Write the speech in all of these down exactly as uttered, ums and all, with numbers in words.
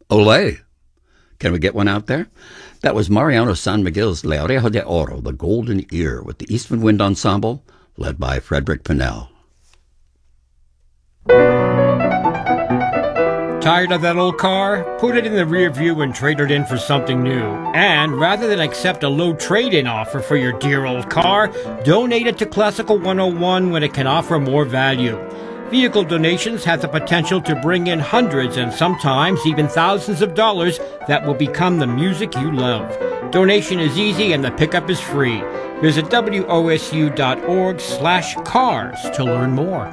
Olé! Can we get one out there? That was Mariano San Miguel's La Oreja de Oro, the Golden Ear, with the Eastman Wind Ensemble, led by Frederick Pinnell. Tired of that old car? Put it in the rear view and trade it in for something new. And rather than accept a low trade-in offer for your dear old car, donate it to Classical one oh one when it can offer more value. Vehicle donations have the potential to bring in hundreds and sometimes even thousands of dollars that will become the music you love. Donation is easy and the pickup is free. Visit W O S U dot org slash cars to learn more.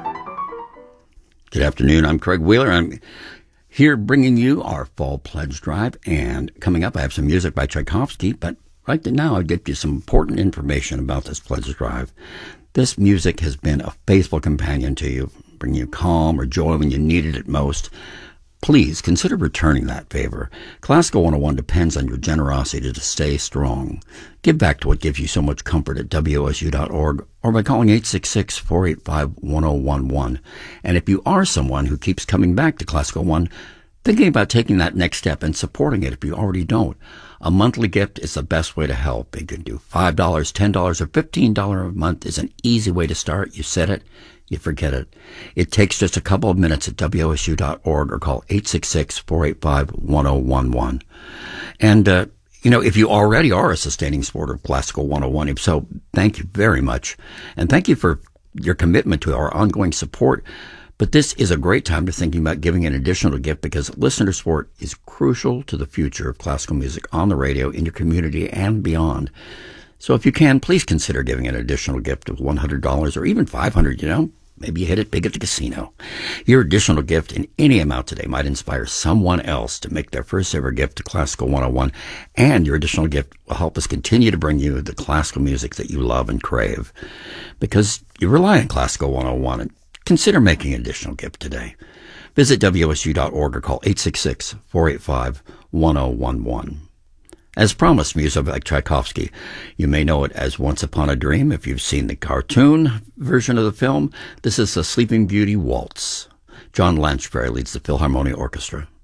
Good afternoon. I'm Craig Wheeler. I'm here bringing you our Fall Pledge Drive. And coming up, I have some music by Tchaikovsky. But right now, I'll give you some important information about this Pledge Drive. This music has been a faithful companion to you, bringing you calm or joy when you needed it most. Please consider returning that favor. Classical one oh one depends on your generosity to stay strong. Give back to what gives you so much comfort at W O S U dot org or by calling eight six six, four eight five, one oh one one. And if you are someone who keeps coming back to Classical One, thinking about taking that next step and supporting it if you already don't, a monthly gift is the best way to help. You can do five dollars, ten dollars, or fifteen dollars a month is an easy way to start. You said it. You forget it. It takes just a couple of minutes at W O S U dot org or call eight six six, four eight five, one oh one one. And, uh, you know, if you already are a sustaining supporter of Classical one oh one, if so, thank you very much. And thank you for your commitment to our ongoing support. But this is a great time to thinking about giving an additional gift because listener support is crucial to the future of classical music on the radio, in your community, and beyond. So if you can, please consider giving an additional gift of one hundred dollars or even five hundred dollars, you know. Maybe you hit it big at the casino. Your additional gift in any amount today might inspire someone else to make their first ever gift to Classical one oh one, and your additional gift will help us continue to bring you the classical music that you love and crave. Because you rely on Classical one oh one, and consider making an additional gift today. Visit W O S U dot org or call eight six six, four eight five, one oh one one. As promised, music by Tchaikovsky. You may know it as Once Upon a Dream if you've seen the cartoon version of the film. This is the Sleeping Beauty Waltz. John Lanchbury leads the Philharmonia Orchestra.